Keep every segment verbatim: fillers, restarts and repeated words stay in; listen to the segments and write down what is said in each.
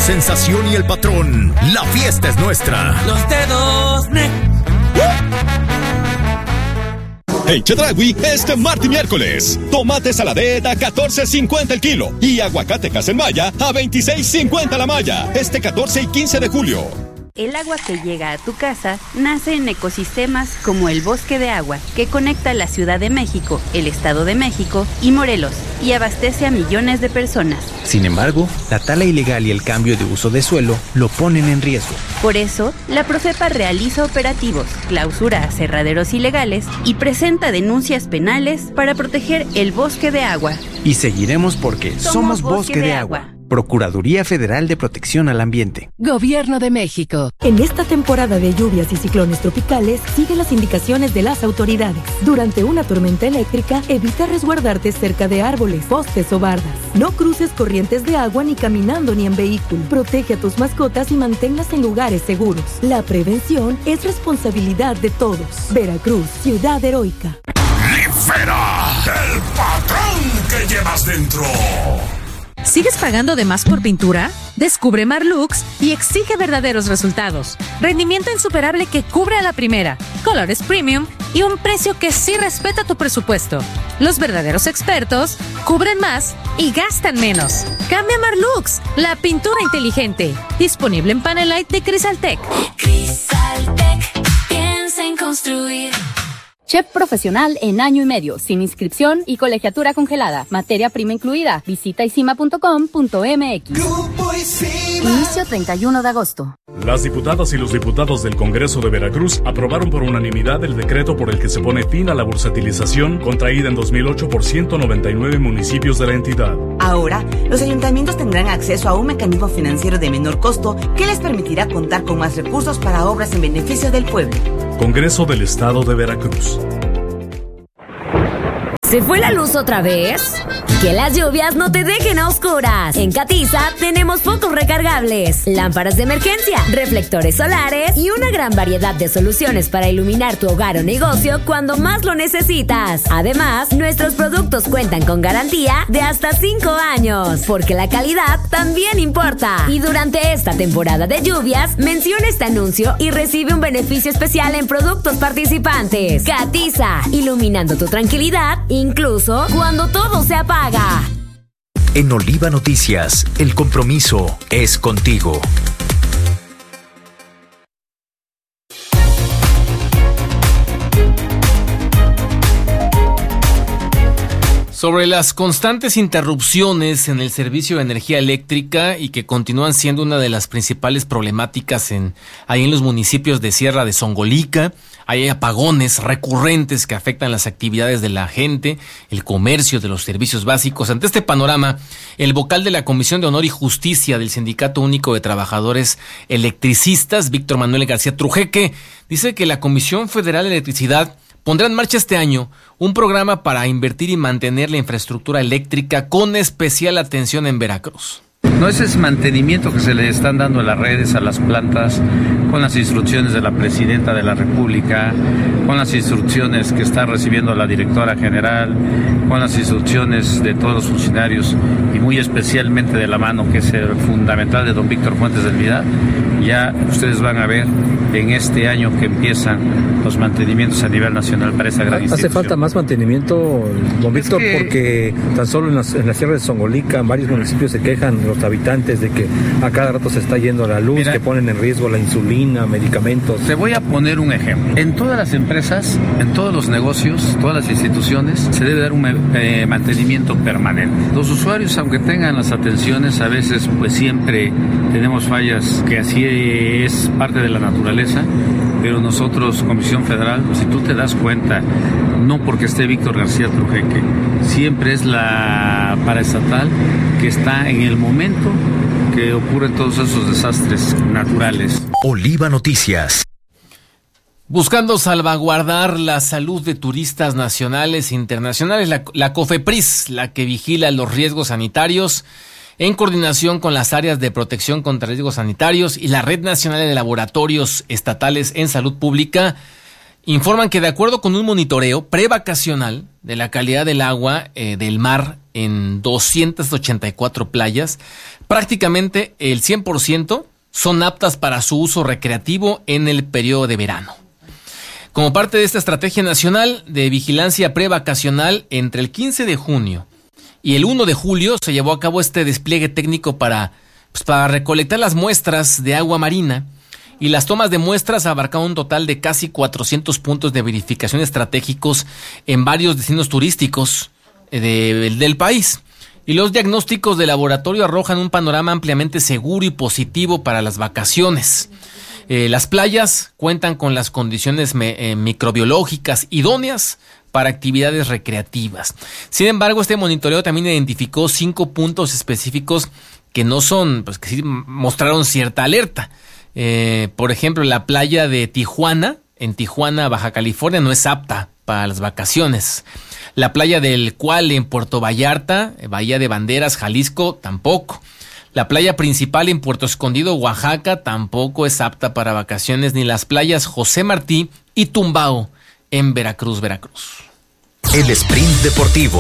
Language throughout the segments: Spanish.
Sensación y el Patrón. La fiesta es nuestra. Los dedos negros. En Chedraui, este martes y miércoles, tomate saladera a catorce cincuenta el kilo y aguacate Casemaya a veintiséis cincuenta la malla, este catorce y quince de julio. El agua que llega a tu casa nace en ecosistemas como el Bosque de Agua, que conecta la Ciudad de México, el Estado de México y Morelos, y abastece a millones de personas. Sin embargo, la tala ilegal y el cambio de uso de suelo lo ponen en riesgo. Por eso, la Profepa realiza operativos, clausura aserraderos ilegales y presenta denuncias penales para proteger el Bosque de Agua. Y seguiremos porque somos, somos Bosque, Bosque de, de Agua. Agua. Procuraduría Federal de Protección al Ambiente. Gobierno de México. En esta temporada de lluvias y ciclones tropicales, sigue las indicaciones de las autoridades. Durante una tormenta eléctrica, evita resguardarte cerca de árboles, postes o bardas. No cruces corrientes de agua ni caminando ni en vehículo. Protege a tus mascotas y manténlas en lugares seguros. La prevención es responsabilidad de todos. Veracruz, ciudad heroica. ¡Libera el patrón que llevas dentro! ¿Sigues pagando de más por pintura? Descubre Marlux y exige verdaderos resultados. Rendimiento insuperable que cubre a la primera, colores premium y un precio que sí respeta tu presupuesto. Los verdaderos expertos cubren más y gastan menos. Cambia Marlux, la pintura inteligente. Disponible en Panelite de Crisaltec. Crisaltec, piensa en construir. Chef profesional en año y medio, sin inscripción y colegiatura congelada. Materia prima incluida. Visita isima punto com punto m x. Inicio treinta y uno de agosto. Las diputadas y los diputados del Congreso de Veracruz aprobaron por unanimidad el decreto por el que se pone fin a la bursatilización contraída en dos mil ocho por ciento noventa y nueve municipios de la entidad. Ahora, los ayuntamientos tendrán acceso a un mecanismo financiero de menor costo que les permitirá contar con más recursos para obras en beneficio del pueblo. Congreso del Estado de Veracruz. ¿Se fue la luz otra vez? Que las lluvias no te dejen a oscuras. En Catiza tenemos focos recargables, lámparas de emergencia, reflectores solares y una gran variedad de soluciones para iluminar tu hogar o negocio cuando más lo necesitas. Además, nuestros productos cuentan con garantía de hasta cinco años, porque la calidad también importa. Y durante esta temporada de lluvias, menciona este anuncio y recibe un beneficio especial en productos participantes. Catiza, iluminando tu tranquilidad, incluso cuando todo se apaga. En Oliva Noticias, el compromiso es contigo. Sobre las constantes interrupciones en el servicio de energía eléctrica y que continúan siendo una de las principales problemáticas en ahí en los municipios de Sierra de Zongolica, hay apagones recurrentes que afectan las actividades de la gente, el comercio, de los servicios básicos. Ante este panorama, el vocal de la Comisión de Honor y Justicia del Sindicato Único de Trabajadores Electricistas, Víctor Manuel García Trujeque, dice que la Comisión Federal de Electricidad pondrá en marcha este año un programa para invertir y mantener la infraestructura eléctrica con especial atención en Veracruz. No, ese es mantenimiento que se le están dando a las redes, a las plantas, con las instrucciones de la Presidenta de la República, con las instrucciones que está recibiendo la Directora General, con las instrucciones de todos los funcionarios y muy especialmente de la mano que es el fundamental de don Víctor Fuentes del Vidal. Ya ustedes van a ver en este año que empiezan los mantenimientos a nivel nacional para esa gran institución. Hace falta más mantenimiento, don Víctor, es que... porque tan solo en, las, en la Sierra de Zongolica, en varios municipios se quejan los habitantes de que a cada rato se está yendo la luz, Mira, que ponen en riesgo la insulina, medicamentos. Te voy a poner un ejemplo. En todas las empresas, en todos los negocios, todas las instituciones, se debe dar un eh, mantenimiento permanente. Los usuarios, aunque tengan las atenciones, a veces pues siempre tenemos fallas, que así es parte de la naturaleza, pero nosotros, Comisión Federal, si tú te das cuenta, no porque esté Víctor García Trujeque, siempre es la paraestatal que está en el momento que ocurren todos esos desastres naturales. Oliva Noticias. Buscando salvaguardar la salud de turistas nacionales e internacionales, la, la COFEPRIS, la que vigila los riesgos sanitarios, en coordinación con las áreas de protección contra riesgos sanitarios y la Red Nacional de Laboratorios Estatales en Salud Pública, informan que de acuerdo con un monitoreo prevacacional de la calidad del agua eh, del mar en doscientas ochenta y cuatro playas. Prácticamente el cien por ciento son aptas para su uso recreativo en el periodo de verano. Como parte de esta estrategia nacional de vigilancia prevacacional, entre el quince de junio y el primero de julio se llevó a cabo este despliegue técnico para, pues, para recolectar las muestras de agua marina, y las tomas de muestras abarcaron un total de casi cuatrocientos puntos de verificación estratégicos en varios destinos turísticos de, del país. Y los diagnósticos de laboratorio arrojan un panorama ampliamente seguro y positivo para las vacaciones. Eh, las playas cuentan con las condiciones me, eh, microbiológicas idóneas para actividades recreativas. Sin embargo, este monitoreo también identificó cinco puntos específicos que no son, pues que sí mostraron cierta alerta. Eh, por ejemplo, la playa de Tijuana, en Tijuana, Baja California, no es apta para las vacaciones. La playa del Cuale en Puerto Vallarta, Bahía de Banderas, Jalisco, tampoco. La playa principal en Puerto Escondido, Oaxaca, tampoco es apta para vacaciones, ni las playas José Martí y Tumbao en Veracruz, Veracruz. El sprint deportivo.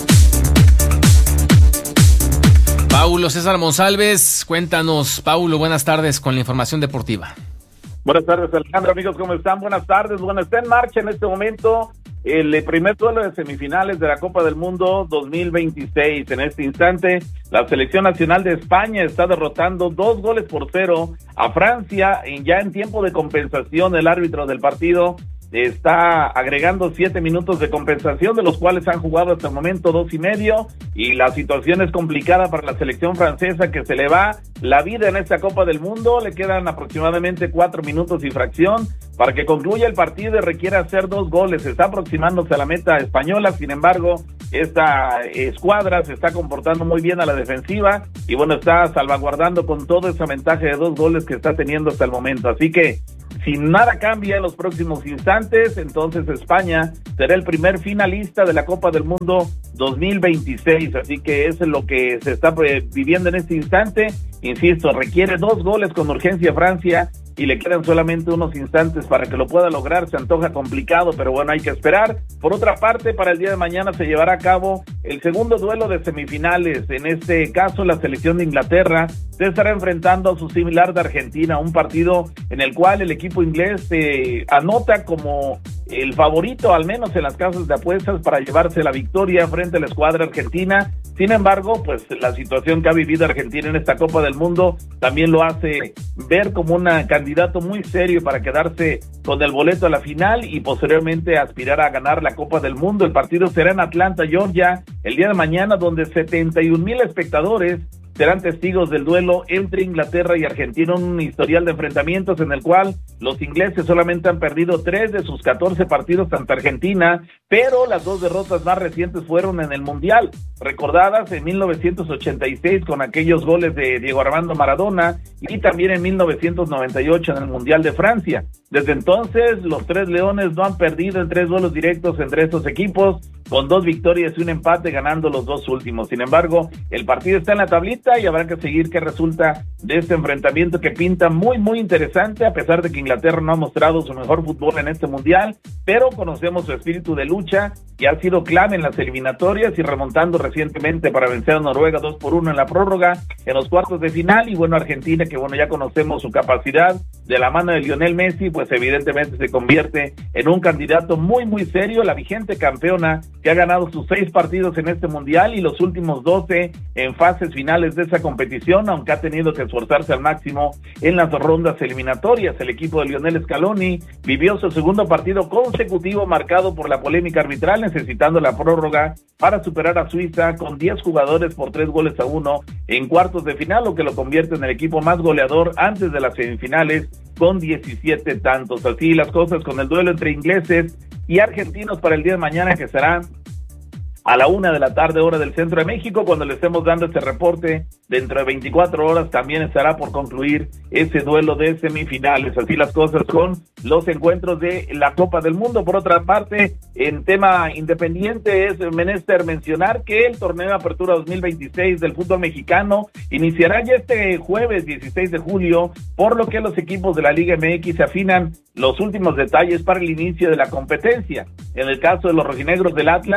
Paulo César Monsalves, cuéntanos, Paulo, buenas tardes con la información deportiva. Buenas tardes, Alejandro, amigos, ¿cómo están? Buenas tardes. Bueno, está en marcha en este momento el primer duelo de semifinales de la Copa del Mundo dos mil veintiséis. En este instante, la selección nacional de España está derrotando dos goles por cero a Francia. Ya en tiempo de compensación, el árbitro del partido está agregando siete minutos de compensación, de los cuales han jugado hasta el momento dos y medio, y la situación es complicada para la selección francesa, que se le va la vida en esta Copa del Mundo. Le quedan aproximadamente cuatro minutos y fracción para que concluya el partido y requiere hacer dos goles. Está aproximándose a la meta española, sin embargo, esta escuadra se está comportando muy bien a la defensiva y bueno, está salvaguardando con toda esa ventaja de dos goles que está teniendo hasta el momento. Así que si nada cambia en los próximos instantes, entonces España será el primer finalista de la Copa del Mundo dos mil veintiséis. Así que eso es lo que se está viviendo en este instante. Insisto, requiere dos goles con urgencia Francia y le quedan solamente unos instantes para que lo pueda lograr. Se antoja complicado, pero bueno, hay que esperar. Por otra parte, para el día de mañana se llevará a cabo el segundo duelo de semifinales. En este caso, la selección de Inglaterra se estará enfrentando a su similar de Argentina, un partido en el cual el equipo inglés se anota como el favorito, al menos en las casas de apuestas, para llevarse la victoria frente a la escuadra argentina. Sin embargo, pues la situación que ha vivido Argentina en esta Copa del Mundo también lo hace ver como un candidato muy serio para quedarse con el boleto a la final y posteriormente aspirar a ganar la Copa del Mundo. El partido será en Atlanta, Georgia, el día de mañana, donde setenta y un mil espectadores serán testigos del duelo entre Inglaterra y Argentina, un historial de enfrentamientos en el cual los ingleses solamente han perdido tres de sus catorce partidos ante Argentina, pero las dos derrotas más recientes fueron en el Mundial, recordadas en mil novecientos ochenta y seis con aquellos goles de Diego Armando Maradona y también en mil novecientos noventa y ocho en el Mundial de Francia. Desde entonces, los tres leones no han perdido en tres duelos directos entre estos equipos, con dos victorias y un empate, ganando los dos últimos. Sin embargo, el partido está en la tablita y habrá que seguir qué resulta de este enfrentamiento que pinta muy, muy interesante, a pesar de que Inglaterra no ha mostrado su mejor fútbol en este Mundial, pero conocemos su espíritu de lucha, que ha sido clave en las eliminatorias y remontando recientemente para vencer a Noruega dos por uno en la prórroga, en los cuartos de final. Y bueno, Argentina, que bueno, ya conocemos su capacidad de la mano de Lionel Messi, pues evidentemente se convierte en un candidato muy, muy serio, la vigente campeona que ha ganado sus seis partidos en este Mundial y los últimos doce en fases finales de esa competición, aunque ha tenido que esforzarse al máximo en las rondas eliminatorias. El equipo de Lionel Scaloni vivió su segundo partido consecutivo marcado por la polémica arbitral, necesitando la prórroga para superar a Suiza con diez jugadores por tres goles a uno en cuartos de final, lo que lo convierte en el equipo más goleador antes de las semifinales con diecisiete tantos. Así las cosas con el duelo entre ingleses y argentinos para el día de mañana, que será a la una de la tarde, hora del centro de México. Cuando le estemos dando este reporte, dentro de veinticuatro horas también estará por concluir ese duelo de semifinales. Así las cosas con los encuentros de la Copa del Mundo. Por otra parte, en tema independiente, es menester mencionar que el torneo de apertura dos mil veintiséis del fútbol mexicano iniciará ya este jueves dieciséis de julio, por lo que los equipos de la Liga M X afinan los últimos detalles para el inicio de la competencia. En el caso de los rojinegros del Atlas,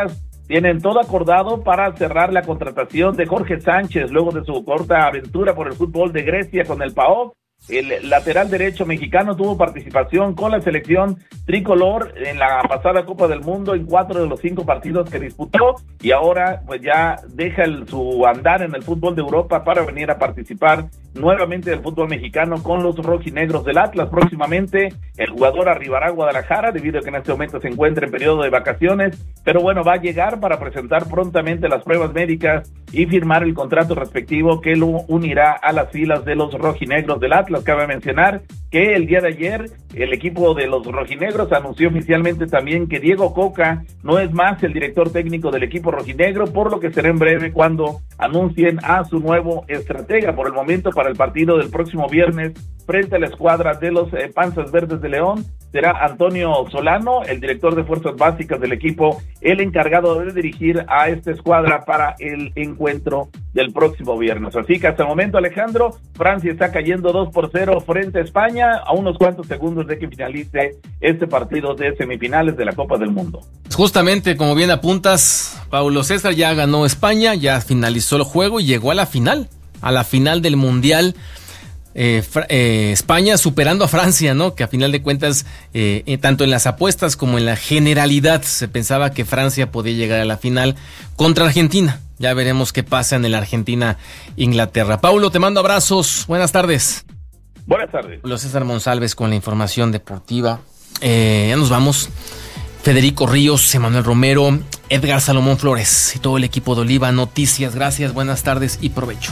tienen todo acordado para cerrar la contratación de Jorge Sánchez luego de su corta aventura por el fútbol de Grecia con el P A O K. El lateral derecho mexicano tuvo participación con la selección tricolor en la pasada Copa del Mundo en cuatro de los cinco partidos que disputó y ahora pues ya deja el, su andar en el fútbol de Europa para venir a participar nuevamente del fútbol mexicano con los rojinegros del Atlas. Próximamente el jugador arribará a Guadalajara debido a que en este momento se encuentra en periodo de vacaciones, pero bueno, va a llegar para presentar prontamente las pruebas médicas y firmar el contrato respectivo que lo unirá a las filas de los rojinegros del Atlas. Cabe mencionar que el día de ayer el equipo de los rojinegros anunció oficialmente también que Diego Coca no es más el director técnico del equipo rojinegro, por lo que será en breve cuando anuncien a su nuevo estratega. Por el momento, para el partido del próximo viernes frente a la escuadra de los eh, Panzas Verdes de León, será Antonio Solano, el director de fuerzas básicas del equipo, el encargado de dirigir a esta escuadra para el encuentro del próximo viernes. Así que hasta el momento, Alejandro, Francia está cayendo dos por cero frente a España a unos cuantos segundos de que finalice este partido de semifinales de la Copa del Mundo. Justamente, como bien apuntas, Paulo César, ya ganó España, ya finalizó el juego y llegó a la final, a la final del Mundial. Eh, eh, España superando a Francia, ¿no? Que a final de cuentas, eh, eh, tanto en las apuestas como en la generalidad, se pensaba que Francia podía llegar a la final contra Argentina. Ya veremos qué pasa en el Argentina-Inglaterra. Paulo, te mando abrazos. Buenas tardes. Buenas tardes. Paulo César Monsalves con la información deportiva. Eh, ya nos vamos. Federico Ríos, Emanuel Romero, Edgar Salomón Flores y todo el equipo de Oliva Noticias. Gracias, buenas tardes y provecho.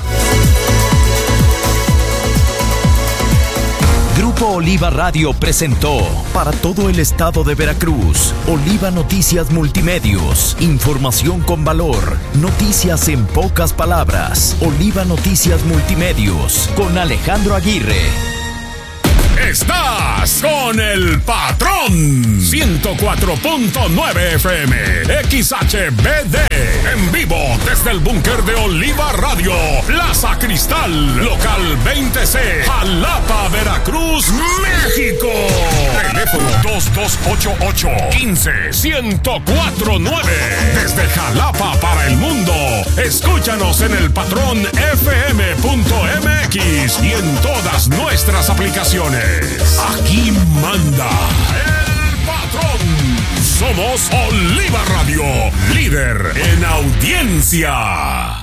Grupo Oliva Radio presentó para todo el estado de Veracruz, Oliva Noticias Multimedios, información con valor, noticias en pocas palabras. Oliva Noticias Multimedios con Alejandro Aguirre. Estás con el patrón. ciento cuatro punto nueve F M, X H B D, en vivo desde el búnker de Oliva Radio, Plaza Cristal, local veinte C, Jalapa, Veracruz, México. Teléfono dos dos ocho ocho, uno cinco, uno cero cuatro nueve. Desde Jalapa para el mundo. Escúchanos en el patrón F M punto M X y en todas nuestras aplicaciones. Aquí manda el patrón. Somos Oliva Radio, líder en audiencia.